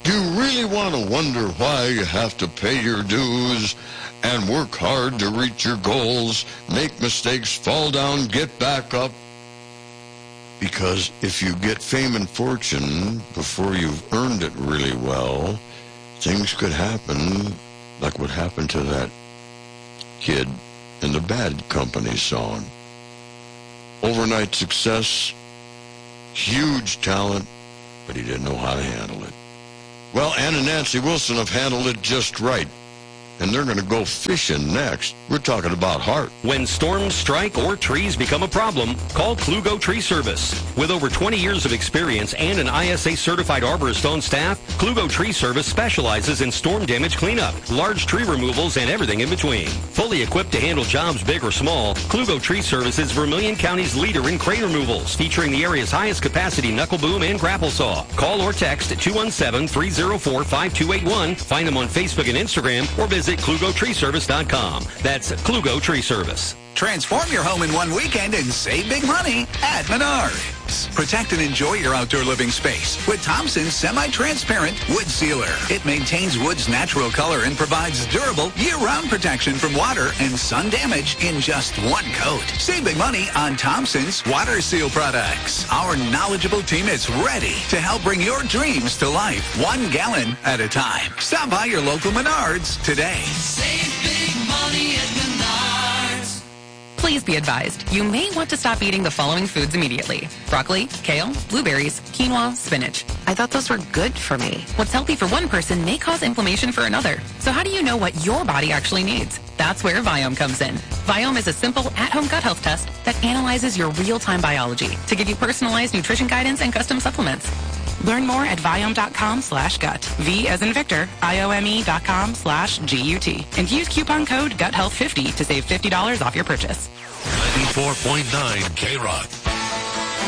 Do you really want to wonder why you have to pay your dues and work hard to reach your goals, make mistakes, fall down, get back up? Because if you get fame and fortune before you've earned it really well, things could happen like what happened to that kid in the Bad Company song. Overnight success, huge talent, but he didn't know how to handle it. Well, Ann and Nancy Wilson have handled it just right. And they're going to go fishing next. We're talking about heart. When storms strike or trees become a problem, call Klugo Tree Service. With over 20 years of experience and an ISA-certified arborist on staff, Klugo Tree Service specializes in storm damage cleanup, large tree removals, and everything in between. Fully equipped to handle jobs big or small, Klugo Tree Service is Vermilion County's leader in crane removals, featuring the area's highest capacity knuckle boom and grapple saw. Call or text 217-304-5281. Find them on Facebook and Instagram, or visit KlugoTreeService.com. That's Klugo Tree Service. Transform your home in one weekend and save big money at Menards. Protect and enjoy your outdoor living space with Thompson's semi-transparent wood sealer. It maintains wood's natural color and provides durable year-round protection from water and sun damage in just one coat. Save big money on Thompson's water seal products. Our knowledgeable team is ready to help bring your dreams to life, 1 gallon at a time. Stop by your local Menards today. Save big money at Menards. Please be advised, you may want to stop eating the following foods immediately. Broccoli, kale, blueberries, quinoa, spinach. I thought those were good for me. What's healthy for one person may cause inflammation for another. So how do you know what your body actually needs? That's where Viome comes in. Viome is a simple at-home gut health test that analyzes your real-time biology to give you personalized nutrition guidance and custom supplements. Learn more at Viome.com/gut. V as in Victor, IOME.com/GUT. And use coupon code GUTHEALTH50 to save $50 off your purchase. 94.9 K-Rock.